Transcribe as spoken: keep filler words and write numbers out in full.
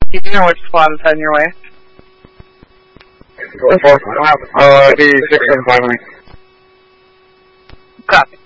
Do you know which squad is heading your way? Four, four. Uh, D six seven five nine. Copy.